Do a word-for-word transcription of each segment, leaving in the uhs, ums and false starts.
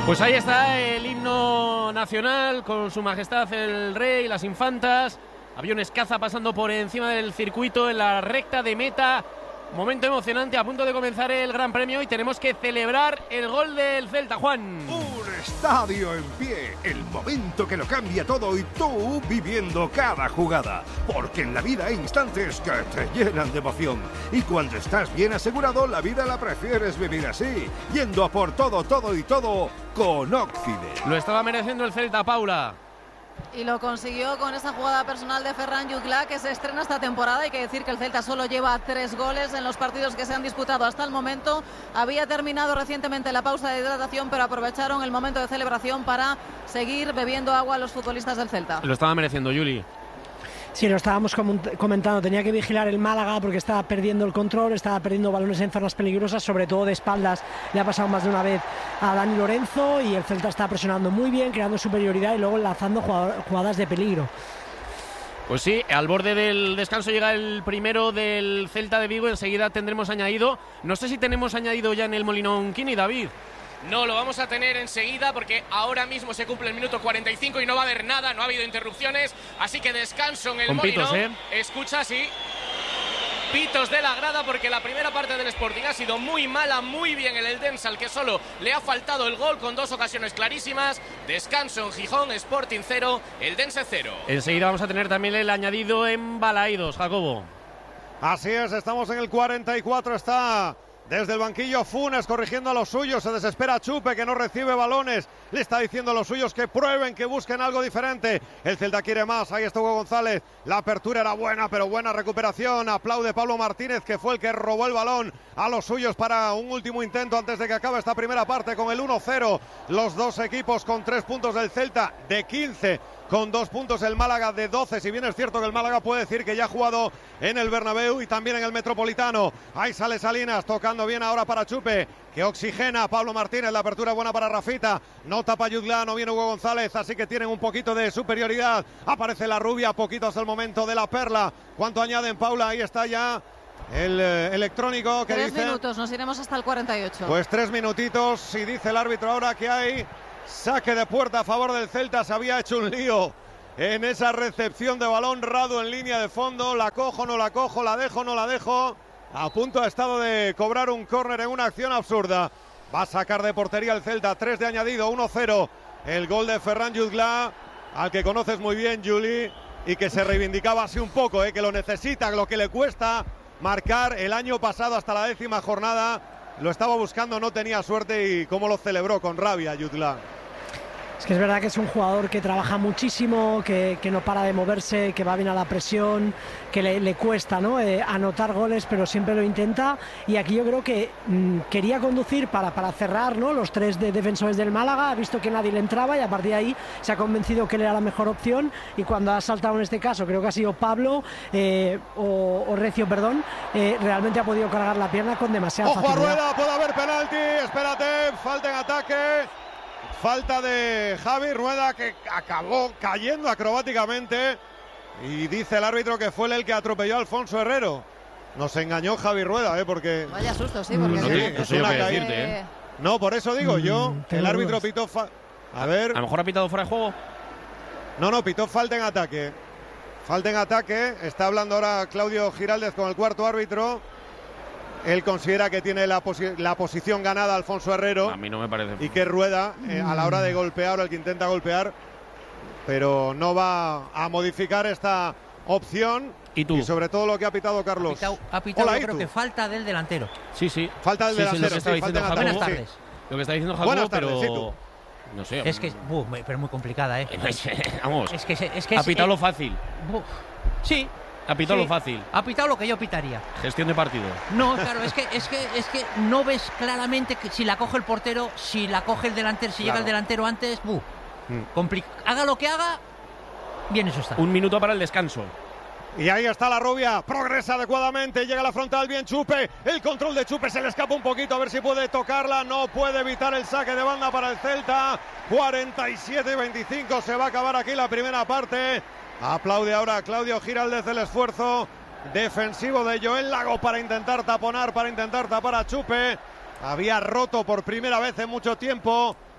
Pues ahí está el himno nacional con su majestad el rey, las infantas, aviones caza pasando por encima del circuito en la recta de meta. Momento emocionante, a punto de comenzar el Gran Premio y tenemos que celebrar el gol del Celta, Juan. Un estadio en pie, el momento que lo cambia todo y tú viviendo cada jugada. Porque en la vida hay instantes que te llenan de emoción. Y cuando estás bien asegurado, la vida la prefieres vivir así, yendo a por todo, todo y todo con Occident. Lo estaba mereciendo el Celta, Paula. Y lo consiguió con esa jugada personal de Ferran Jutgla, que se estrena esta temporada. Hay que decir que el Celta solo lleva tres goles en los partidos que se han disputado hasta el momento. Había terminado recientemente la pausa de hidratación, pero aprovecharon el momento de celebración para seguir bebiendo agua a los futbolistas del Celta. Lo estaba mereciendo, Juli. Sí, lo estábamos comentando, tenía que vigilar el Málaga porque estaba perdiendo el control, estaba perdiendo balones en zonas peligrosas, sobre todo de espaldas. Le ha pasado más de una vez a Dani Lorenzo y el Celta está presionando muy bien, creando superioridad y luego lanzando jugadas de peligro. Pues sí, al borde del descanso llega el primero del Celta de Vigo, enseguida tendremos añadido. No sé si tenemos añadido ya en el Molinón Kini, David. No, lo vamos a tener enseguida porque ahora mismo se cumple el minuto cuarenta y cinco y no va a haber nada, no ha habido interrupciones, así que descanso en el Con Molinón. pitos, ¿eh? Escucha, sí, pitos de la grada porque la primera parte del Sporting ha sido muy mala, muy bien el Eldense, al que solo le ha faltado el gol con dos ocasiones clarísimas. Descanso en Gijón, Sporting cero, Eldense cero. Enseguida vamos a tener también el añadido en Balaídos, Jacobo. Así es, estamos en el cuarenta y cuatro, está desde el banquillo Funes corrigiendo a los suyos, se desespera Chupe que no recibe balones, le está diciendo a los suyos que prueben, que busquen algo diferente. El Celta quiere más, ahí está Hugo González, la apertura era buena, pero buena recuperación, aplaude Pablo Martínez que fue el que robó el balón a los suyos para un último intento antes de que acabe esta primera parte con el uno cero. Los dos equipos con tres puntos del Celta de quince. Con dos puntos el Málaga de doce, si bien es cierto que el Málaga puede decir que ya ha jugado en el Bernabéu y también en el Metropolitano. Ahí sale Salinas, tocando bien ahora para Chupe, que oxigena Pablo Martínez, la apertura buena para Rafita, no tapa Jutgla, no viene Hugo González, así que tienen un poquito de superioridad. Aparece la rubia, poquito hasta el momento de la perla. ¿Cuánto añaden, Paula? Ahí está ya el eh, electrónico que tres dice... minutos, nos iremos hasta el cuarenta y ocho. Pues tres minutitos, y dice el árbitro ahora que hay saque de puerta a favor del Celta. Se había hecho un lío en esa recepción de balón. Radu en línea de fondo, la cojo, no la cojo, la dejo, no la dejo. A punto ha estado de cobrar un córner en una acción absurda. Va a sacar de portería el Celta, tres de añadido, uno cero. El gol de Ferran Jutgla, al que conoces muy bien, Juli, y que se reivindicaba así un poco, eh, que lo necesita, lo que le cuesta marcar el año pasado hasta la décima jornada. Lo estaba buscando, no tenía suerte y cómo lo celebró con rabia Jutgla. Es que es verdad que es un jugador que trabaja muchísimo, que, que no para de moverse, que va bien a la presión, que le, le cuesta, ¿no? eh, anotar goles, pero siempre lo intenta. Y aquí yo creo que mmm, quería conducir para, para cerrar, ¿no? Los tres de defensores del Málaga, ha visto que nadie le entraba y a partir de ahí se ha convencido que él era la mejor opción. Y cuando ha saltado en este caso, creo que ha sido Pablo eh, o, o Recio, perdón, eh, realmente ha podido cargar la pierna con demasiada ¡Ojo facilidad. a Rueda! Puede haber penalti, espérate, falta en ataque. Falta de Javi Rueda, que acabó cayendo acrobáticamente, y dice el árbitro que fue él el que atropelló a Alfonso Herrero. Nos engañó Javi Rueda, ¿eh? Porque... Vaya susto, sí, porque... No, sí, no, es no una sé qué caída. decirte, ¿eh? No, por eso digo yo, Mm, el árbitro dudas. pitó... Fa... A ver... A lo mejor ha pitado fuera de juego. No, no, pitó falta en ataque. Falta en ataque. Está hablando ahora Claudio Giraldez con el cuarto árbitro. Él considera que tiene la, posi la posición ganada Alfonso Herrero. A mí no me parece. Y que Rueda, eh, a la hora de golpear, o el que intenta golpear, pero no va a modificar esta opción. ¿Y tú? Y sobre todo lo que ha pitado Carlos. Ha pitado, ha pitado Hola, yo creo Itu. que falta del delantero. Sí, sí. Falta del Sí, sí, delantero, lo que estaba sí, diciendo falta en Jacobo. Buenas ataque, tardes. Lo que está diciendo Jacobo, Buenas tardes, pero... Itu. No sé. Es que, uh, pero muy complicada, ¿eh? Vamos. Es que, es que ha es, pitado eh, lo fácil. uh, sí. Ha pitado sí. lo fácil. Ha pitado lo que yo pitaría. Gestión de partido. No, claro, es que es que es que no ves claramente que si la coge el portero, si la coge el delantero, si Claro. llega el delantero antes, buh, Mm. compli- haga lo que haga, bien eso está. Un minuto para el descanso. Y ahí está la rubia, progresa adecuadamente, llega a la frontal, bien Chupe, el control de Chupe se le escapa un poquito, a ver si puede tocarla, no puede evitar el saque de banda para el Celta. Cuarenta y siete veinticinco, se va a acabar aquí la primera parte. Aplaude ahora Claudio Giraldez el esfuerzo defensivo de Joel Lago para intentar taponar, para intentar tapar a Chupe. Había roto por primera vez en mucho tiempo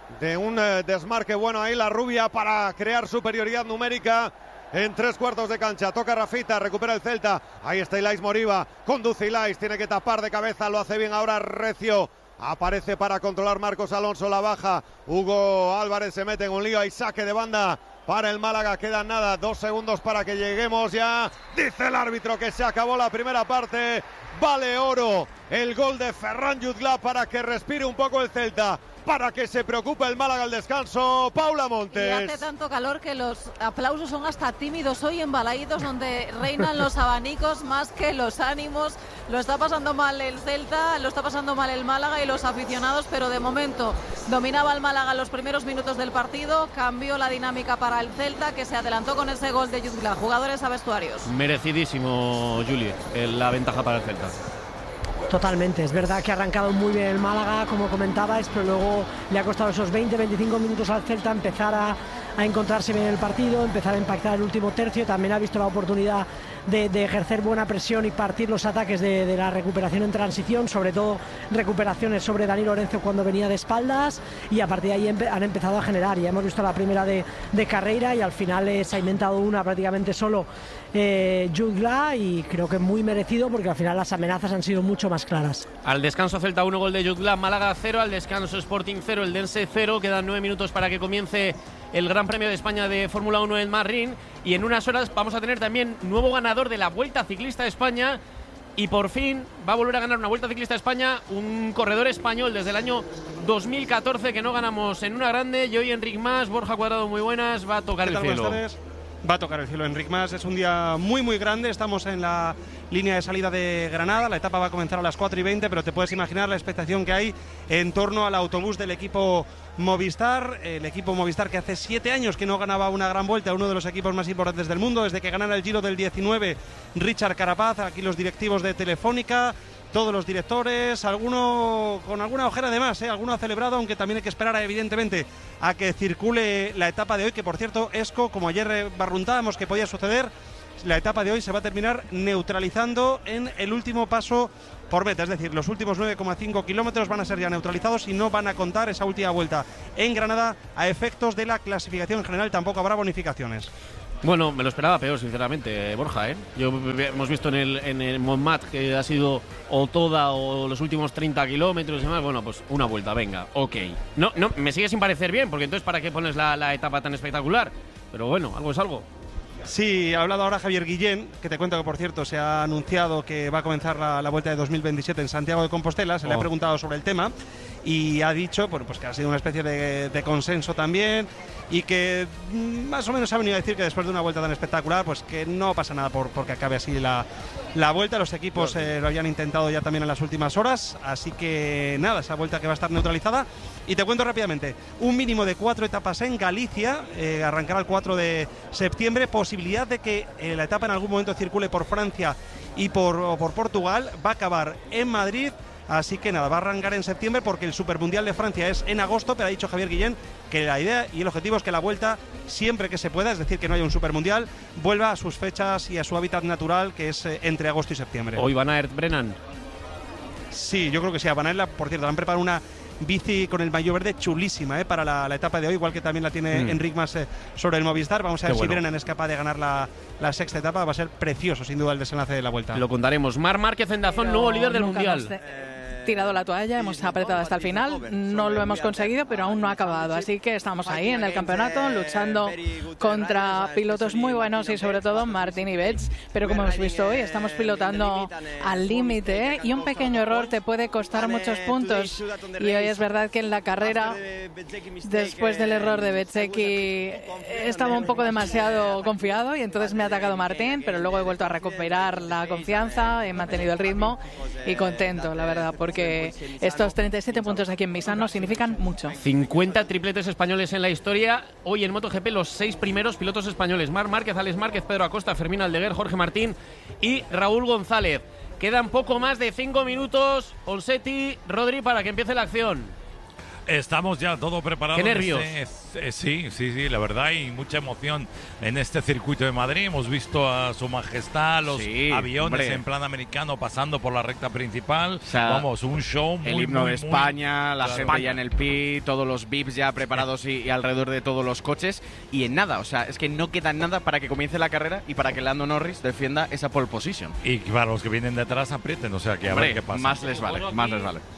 de un eh, desmarque bueno ahí la rubia para crear superioridad numérica en tres cuartos de cancha. Toca Rafita, recupera el Celta. Ahí está Ilais Moriba, conduce Ilais, tiene que tapar de cabeza, lo hace bien ahora Recio. Aparece para controlar Marcos Alonso, la baja. Hugo Álvarez se mete en un lío, hay saque de banda para el Málaga. Quedan nada, dos segundos para que lleguemos ya. Dice el árbitro que se acabó la primera parte. Vale oro el gol de Ferran Jutgla para que respire un poco el Celta, para que se preocupe el Málaga al descanso. Paula Montes. Y hace tanto calor que los aplausos son hasta tímidos hoy en Balaídos, donde reinan los abanicos más que los ánimos. Lo está pasando mal el Celta, lo está pasando mal el Málaga y los aficionados, pero de momento dominaba el Málaga los primeros minutos del partido, cambió la dinámica para el Celta, que se adelantó con ese gol de Jutgla. Jugadores a vestuarios. Merecidísimo, Juli, la ventaja para el Celta. Totalmente, es verdad que ha arrancado muy bien el Málaga, como comentabais, pero luego le ha costado esos veinte a veinticinco minutos al Celta empezar a, a encontrarse bien en el partido, empezar a impactar el último tercio. También ha visto la oportunidad de, de ejercer buena presión y partir los ataques de, de la recuperación en transición, sobre todo recuperaciones sobre Dani Lorenzo cuando venía de espaldas, y a partir de ahí empe han empezado a generar. Ya hemos visto la primera de, de Carreira y al final eh, se ha inventado una prácticamente solo eh, Jutgla, y creo que muy merecido porque al final las amenazas han sido mucho más claras. Al descanso Celta uno, gol de Jutgla, Málaga cero, al descanso Sporting cero, el Dense cero. Quedan nueve minutos para que comience el Gran Premio de España de Fórmula uno en Marrín, y en unas horas vamos a tener también nuevo ganador de la Vuelta Ciclista de España, y por fin va a volver a ganar una Vuelta Ciclista de España un corredor español desde el año dos mil catorce que no ganamos en una grande. Y hoy Enric Mas, Borja Cuadrado, muy buenas, va a tocar el cielo. Va a tocar el cielo Enric Mas, es un día muy muy grande, estamos en la línea de salida de Granada, la etapa va a comenzar a las cuatro y veinte, pero te puedes imaginar la expectación que hay en torno al autobús del equipo Movistar, el equipo Movistar que hace siete años que no ganaba una gran vuelta, uno de los equipos más importantes del mundo, desde que ganara el Giro del diecinueve Richard Carapaz, aquí los directivos de Telefónica, todos los directores, alguno con alguna ojera de más, ¿eh? Alguno ha celebrado, aunque también hay que esperar evidentemente a que circule la etapa de hoy, que por cierto, Esco, como ayer barruntábamos que podía suceder, la etapa de hoy se va a terminar neutralizando en el último paso por meta, es decir, los últimos nueve coma cinco kilómetros van a ser ya neutralizados y no van a contar esa última vuelta en Granada a efectos de la clasificación general, tampoco habrá bonificaciones. Bueno, me lo esperaba peor, sinceramente, Borja, ¿eh? Yo hemos visto en el, en el Montmat que ha sido o toda o los últimos treinta kilómetros y demás. Bueno, pues una vuelta, venga, ok. No, no, me sigue sin parecer bien, porque entonces ¿para qué pones la, la etapa tan espectacular? Pero bueno, algo es algo. Sí, ha hablado ahora Javier Guillén, que te cuento que por cierto se ha anunciado que va a comenzar la, la Vuelta de dos mil veintisiete en Santiago de Compostela. Se oh. le ha preguntado sobre el tema y ha dicho bueno, pues que ha sido una especie de, de consenso también, y que más o menos ha venido a decir que después de una vuelta tan espectacular pues que no pasa nada por porque acabe así la, la vuelta. Los equipos eh, lo habían intentado ya también en las últimas horas, así que nada, esa vuelta que va a estar neutralizada. Y te cuento rápidamente, un mínimo de cuatro etapas en Galicia, eh, arrancará el cuatro de septiembre, posibilidad de que eh, la etapa en algún momento circule por Francia y por, o por Portugal, va a acabar en Madrid. Así que nada, va a arrancar en septiembre porque el Supermundial de Francia es en agosto, pero ha dicho Javier Guillén que la idea y el objetivo es que la vuelta, siempre que se pueda, es decir, que no haya un Supermundial, vuelva a sus fechas y a su hábitat natural, que es eh, entre agosto y septiembre. ¿Hoy Van Aert, Brennan? Sí, yo creo que sí. A Van Aert, por cierto, le han preparado una bici con el maillot verde chulísima, ¿eh? Para la, la etapa de hoy, igual que también la tiene mm. Enric Mas eh, sobre el Movistar. Vamos a ver Qué si bueno. Brennan es capaz de ganar la, la sexta etapa. Va a ser precioso, sin duda, el desenlace de la vuelta. Lo contaremos. Marc Márquez en Dazón, nuevo líder del Mundial. Tirado la toalla, hemos apretado hasta el final, no lo hemos conseguido, pero aún no ha acabado, así que estamos ahí en el campeonato luchando contra pilotos muy buenos y sobre todo Martín Ibets, pero como hemos visto hoy estamos pilotando al límite, ¿eh? Y un pequeño error te puede costar muchos puntos, y hoy es verdad que en la carrera, después del error de Bezzecchi, estaba un poco demasiado confiado y entonces me ha atacado Martín, pero luego he vuelto a recuperar la confianza, he mantenido el ritmo y contento, la verdad, porque que estos treinta y siete puntos aquí en Misano significan mucho. cincuenta tripletes españoles en la historia. Hoy en MotoGP los seis primeros pilotos españoles: Marc Márquez, Alex Márquez, Pedro Acosta, Fermín Aldeguer, Jorge Martín y Raúl González. Quedan poco más de cinco minutos, Olsetti, Rodri, para que empiece la acción. Estamos ya todo preparado. ¡Qué nervios! Este, eh, sí, sí, sí, la verdad, y mucha emoción en este circuito de Madrid. Hemos visto a Su Majestad, los sí, aviones hombre. en plan americano pasando por la recta principal. O sea, Vamos, un show muy, el himno muy, de España, muy, la claro. gente España. ya en el pit, todos los V I Ps ya preparados y, y alrededor de todos los coches. Y en nada, o sea, es que no queda nada para que comience la carrera y para que Lando Norris defienda esa pole position. Y para los que vienen detrás aprieten, o sea, que a Hombre, ver qué pasa. más les vale, más les vale.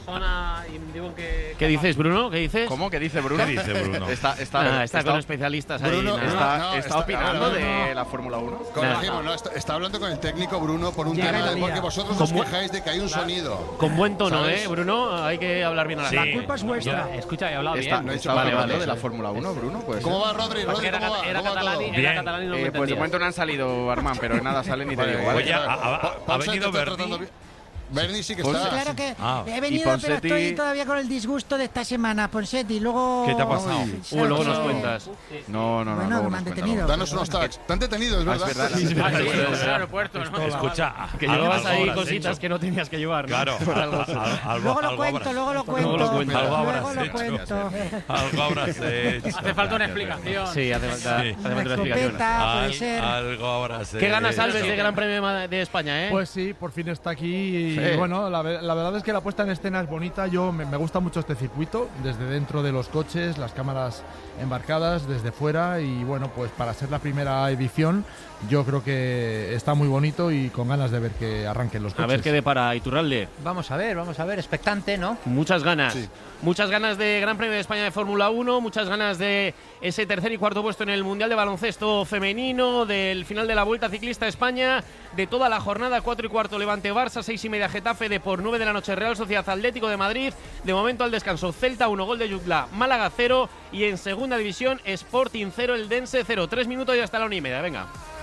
¿Qué dices, Bruno? ¿Qué dices? ¿Cómo? ¿Qué dice Bruno? ¿Qué dice Bruno? Está, está, Ah, está está- con especialistas ahí. Bruno, nada. está, No, no, está está- opinando no, no, de no. la Fórmula uno. Corregimos, no, está, está hablando con el técnico Bruno por un Llega tema la de lía. porque vosotros Con os bu- quejáis de que hay un sonido. Con buen tono, ¿Sabes? ¿eh, Bruno? Hay que hablar bien a la Sí. La culpa es vuestra. Escucha, he hablado Está, bien. no he está dicho hablando vale, vale, de la sí. Fórmula uno, Bruno. Pues, ¿Cómo va, Rodri? Rodri, Era, ¿cómo va? era ¿Cómo va catalán, todo? y- Bien. era catalán y no me Eh, pues de entendías. momento no han salido, Armán, pero en nada salen y te Vale, digo, vale, ¿vale? Oye, vale. ha- ha- Pa- ha Ponce venido te está Bernie. tratando bien. Bernie sí que Ponce. está. Claro que Ah. he Y venido, pero Ponseti- estoy todavía con el disgusto de esta semana, Ponsetti. Luego. ¿Qué te ha pasado? Uh, luego nos Sí. cuentas. No, no, no. Bueno, luego que me nos han cuenta, detenido. Danos unos tags. Te han detenido, es Ah, es verdad. verdad, es verdad. Ah, sí, Es verdad. es el aeropuerto, ¿no? Escucha, Que algo- llevabas algo ahí habrás cositas hecho. que no tenías que llevar, ¿no? Claro, Por algo. al- al- algo- Luego lo algo cuento, habrás- luego lo cuento. Luego lo cuentas. Algo Luego habrás lo hecho. cuento. Algo habrás hecho. Hace falta una explicación. Sí, hace falta, Sí. hace falta Una una explicación. escopeta, puede Al- ser. algo habrás ¿Qué ganas, hecho. Alves, de Gran Premio de Ma- de España, eh? Pues sí, por fin está aquí y Sí. bueno, la, ve- la verdad es que la puesta en escena es bonita. Yo me, me gusta mucho este circuito, desde dentro de los coches, las cámaras embarcadas, desde fuera y bueno, pues para ser la primera edición yo creo que está muy bonito y con ganas de ver que arranquen los a coches. ver qué depara Iturralde. Vamos a ver, vamos a ver, expectante, ¿no? Muchas ganas. Sí. Muchas ganas de Gran Premio de España de Fórmula uno, muchas ganas de ese tercer y cuarto puesto en el Mundial de Baloncesto Femenino, del final de la Vuelta Ciclista a España, de toda la jornada, cuatro y cuarto Levante Barça, seis y media Getafe, de por nueve de la noche Real Sociedad Atlético de Madrid, de momento al descanso Celta uno, gol de Jutla, Málaga cero y en segunda división Sporting cero, el Dense cero. Tres minutos y hasta la una y media, venga.